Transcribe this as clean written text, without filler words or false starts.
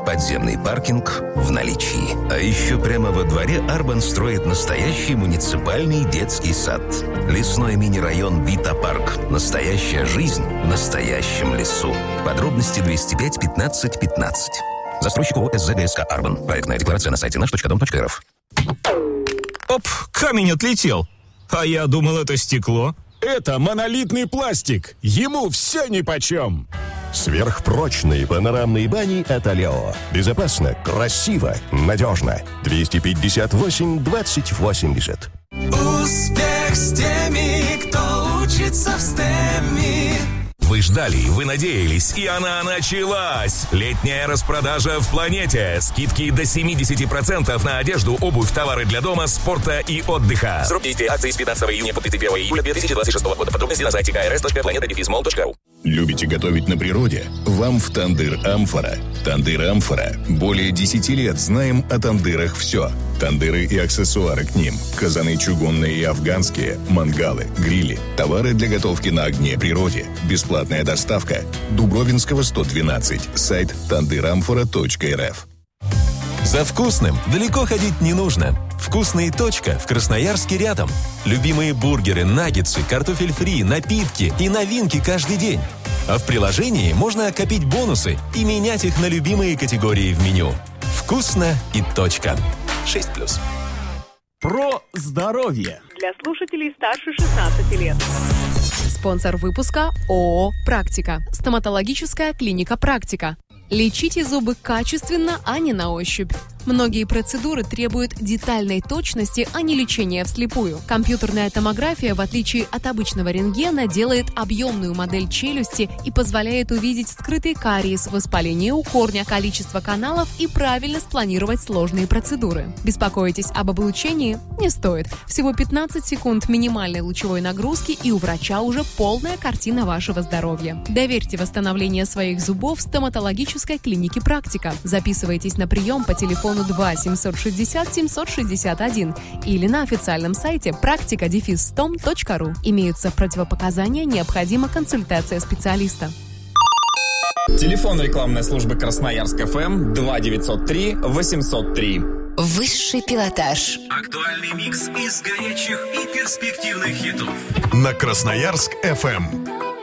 Подземный паркинг в наличии. А еще прямо во дворе Арбан строит настоящий муниципальный детский сад. Лесной мини-район Вита-парк. Настоящая жизнь в настоящем лесу. Подробности 205 15 15. Застройщик ООО СЗГСК «Арбан». Проектная декларация на сайте наш.дом.рф. Оп, камень отлетел. А я думал, это стекло. Это монолитный пластик. Ему все нипочем. Сверхпрочные панорамные бани от Алео. Безопасно, красиво, надежно. 258 20 80. Успех с теми, кто учится в STEM. Вы ждали, вы надеялись, и она началась! Летняя распродажа в «Планете». Скидки до 70% на одежду, обувь, товары для дома, спорта и отдыха. Срок действия акции с 15 июня по 31 июля 2026 года. Подробности на сайте krs.planeta-mall.ru. Любите готовить на природе? Вам в «Тандыр Амфора». «Тандыр Амфора». Более 10 лет знаем о тандырах все. Тандыры и аксессуары к ним. Казаны чугунные и афганские, мангалы, грили, товары для готовки на огне природе. Бесплатная доставка. Дубровинского, 112. Сайт tandyramfora.rf. За вкусным далеко ходить не нужно. «Вкусная точка» в Красноярске рядом. Любимые бургеры, наггетсы, картофель фри, напитки и новинки каждый день. А в приложении можно копить бонусы и менять их на любимые категории в меню. «Вкусно» и точка. 6+. Про здоровье. Для слушателей старше 16 лет. Спонсор выпуска ООО «Практика». Стоматологическая клиника «Практика». Лечите зубы качественно, а не на ощупь. Многие процедуры требуют детальной точности, а не лечения вслепую. Компьютерная томография, в отличие от обычного рентгена, делает объемную модель челюсти и позволяет увидеть скрытый кариес, воспаление у корня, количество каналов и правильно спланировать сложные процедуры. Беспокойтесь об облучении? Не стоит. Всего 15 секунд минимальной лучевой нагрузки, и у врача уже полная картина вашего здоровья. Доверьте восстановление своих зубов стоматологической клинике «Практика». Записывайтесь на прием по телефону 2 760 761 или на официальном сайте praktika-stom.ru. Имеются противопоказания, необходима консультация специалиста. Телефон рекламной службы Красноярск ФМ 2903 803. Высший пилотаж. Актуальный микс из горячих и перспективных хитов. На Красноярск ФМ.